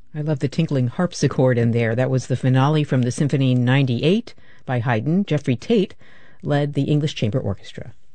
I love the tinkling harpsichord in there. That was the finale from the Symphony 98 by Haydn. Jeffrey Tate led the English Chamber Orchestra.